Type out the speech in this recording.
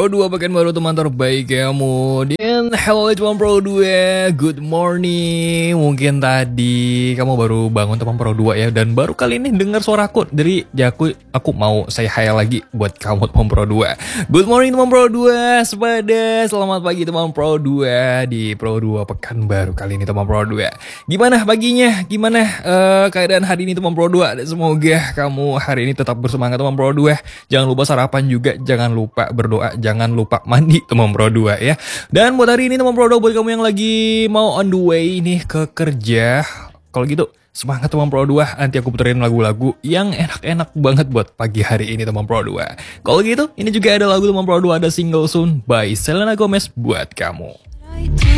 Pro 2 Pekanbaru teman terbaik kamu. Dan hello teman Pro 2, good morning. Mungkin tadi kamu baru bangun teman Pro 2 ya, dan baru kali ini dengar suaraku dari Jaku. Aku mau saya hai lagi buat kamu teman Pro 2. Good morning teman Pro 2, sepada selamat pagi teman Pro 2 di Pro 2 Pekanbaru kali ini teman Pro 2. Gimana paginya? Gimana keadaan hari ini teman Pro 2? Dan semoga kamu hari ini tetap bersemangat teman Pro 2. Jangan lupa sarapan juga, jangan lupa berdoa, jangan lupa mandi teman Pro 2 ya. Dan buat hari ini teman Pro 2, buat kamu yang lagi mau on the way nih ke kerja, kalau gitu semangat teman Pro 2. Nanti aku puterin lagu-lagu yang enak-enak banget buat pagi hari ini teman Pro 2. Kalau gitu, ini juga ada lagu teman Pro 2, ada Single Soon by Selena Gomez buat kamu.